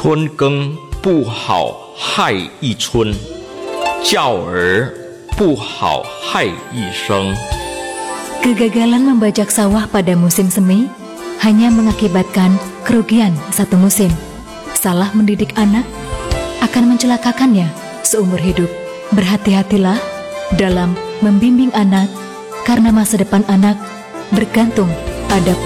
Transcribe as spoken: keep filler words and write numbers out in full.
春耕不好害一春，教儿不好害一生。 Kegagalan membajak sawah pada musim semi hanya mengakibatkan kerugian satu musim. Salah mendidik anak akan mencelakakannya seumur hidup. Berhati-hatilah dalam membimbing anak, karena masa depan anak bergantung pada